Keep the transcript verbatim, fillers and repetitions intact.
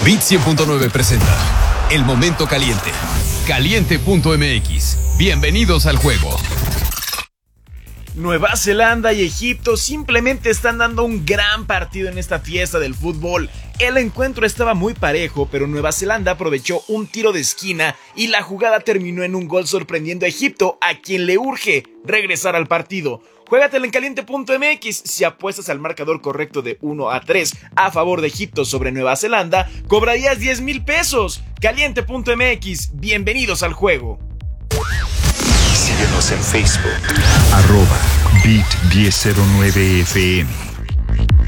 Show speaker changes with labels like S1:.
S1: Beat cien punto nueve presenta El Momento Caliente. Caliente punto m x. Bienvenidos al juego.
S2: Nueva Zelanda y Egipto simplemente están dando un gran partido en esta fiesta del fútbol. El encuentro estaba muy parejo, pero Nueva Zelanda aprovechó un tiro de esquina y la jugada terminó en un gol sorprendiendo a Egipto, a quien le urge regresar al partido. Juégatela en caliente punto m x. Si apuestas al marcador correcto de uno a tres a favor de Egipto sobre Nueva Zelanda, cobrarías diez mil pesos. caliente punto m x. Bienvenidos al juego.
S3: Síguenos en Facebook, arroba Beat diez cero nueve F M.